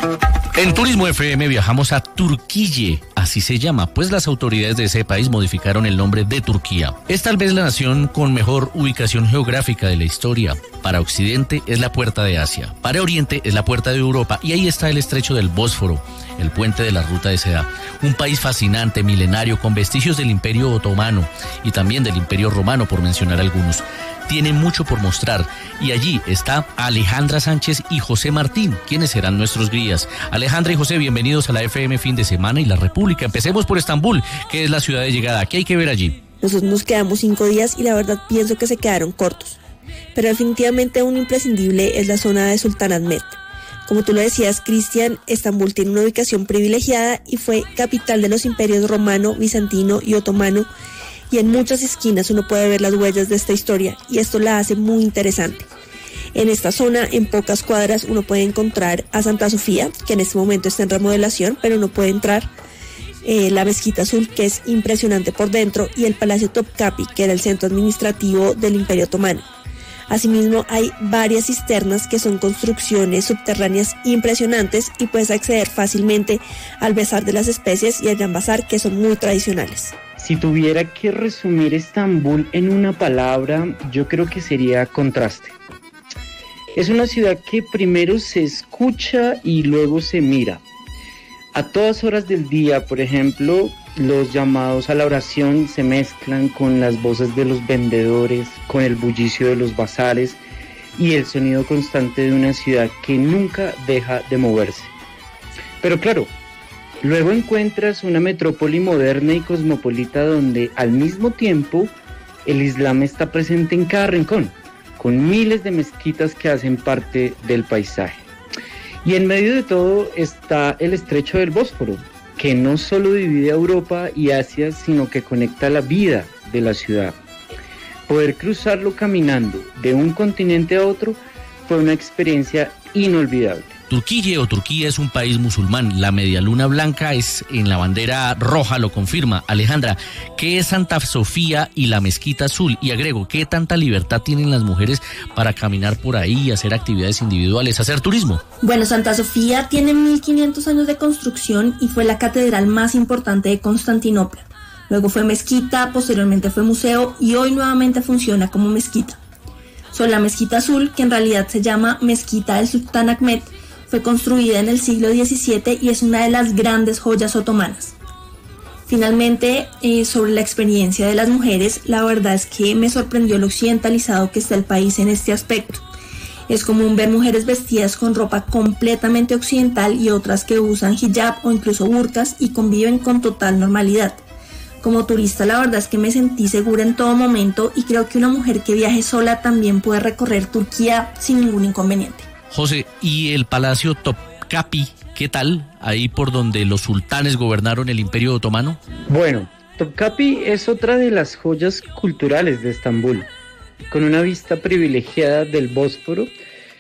En Turismo FM viajamos a Turquía, así se llama, pues las autoridades de ese país modificaron el nombre de Turquía. Es tal vez la nación con mejor ubicación geográfica de la historia. Para Occidente es la puerta de Asia, para Oriente es la puerta de Europa y ahí está el estrecho del Bósforo, el puente de la ruta de seda. Un país fascinante, milenario, con vestigios del Imperio Otomano y también del Imperio Romano, por mencionar algunos. Tiene mucho por mostrar y allí está Alejandra Sánchez y José Martín, quienes serán nuestros guías. Alejandra y José, bienvenidos a la FM Fin de Semana y la República. Empecemos por Estambul, que es la ciudad de llegada. ¿Qué hay que ver allí? Nosotros nos quedamos 5 días y la verdad pienso que se quedaron cortos. Pero definitivamente un imprescindible es la zona de Sultanahmet. Como tú lo decías, Cristian, Estambul tiene una ubicación privilegiada y fue capital de los imperios romano, bizantino y otomano, y en muchas esquinas uno puede ver las huellas de esta historia y esto la hace muy interesante. En esta zona, en pocas cuadras, uno puede encontrar a Santa Sofía, que en este momento está en remodelación, pero no puede entrar, la Mezquita Azul, que es impresionante por dentro, y el Palacio Topkapi, que era el centro administrativo del Imperio Otomano. Asimismo, hay varias cisternas que son construcciones subterráneas impresionantes y puedes acceder fácilmente al Bazar de las Especies y al Gran Bazar, que son muy tradicionales. Si tuviera que resumir Estambul en una palabra, yo creo que sería contraste. Es una ciudad que primero se escucha y luego se mira. A todas horas del día, por ejemplo, los llamados a la oración se mezclan con las voces de los vendedores, con el bullicio de los bazares y el sonido constante de una ciudad que nunca deja de moverse. Pero claro, luego encuentras una metrópoli moderna y cosmopolita donde al mismo tiempo el Islam está presente en cada rincón, con miles de mezquitas que hacen parte del paisaje. Y en medio de todo está el estrecho del Bósforo, que no solo divide a Europa y Asia, sino que conecta la vida de la ciudad. Poder cruzarlo caminando de un continente a otro fue una experiencia inolvidable. Turquía es un país musulmán. La media luna blanca es en la bandera roja, lo confirma. Alejandra, ¿qué es Santa Sofía y la Mezquita Azul? Y agrego, ¿qué tanta libertad tienen las mujeres para caminar por ahí, hacer actividades individuales, hacer turismo? Bueno, Santa Sofía tiene 1500 años de construcción y fue la catedral más importante de Constantinopla. Luego fue mezquita, posteriormente fue museo y hoy nuevamente funciona como mezquita. Sobre la Mezquita Azul, que en realidad se llama Mezquita del Sultanahmet, fue construida en el siglo XVII y es una de las grandes joyas otomanas. Finalmente, sobre la experiencia de las mujeres, la verdad es que me sorprendió lo occidentalizado que está el país en este aspecto. Es común ver mujeres vestidas con ropa completamente occidental y otras que usan hijab o incluso burkas y conviven con total normalidad. Como turista, la verdad es que me sentí segura en todo momento y creo que una mujer que viaje sola también puede recorrer Turquía sin ningún inconveniente. José, ¿y el Palacio Topkapi, qué tal? Ahí por donde los sultanes gobernaron el Imperio Otomano. Bueno, Topkapi es otra de las joyas culturales de Estambul. Con una vista privilegiada del Bósforo,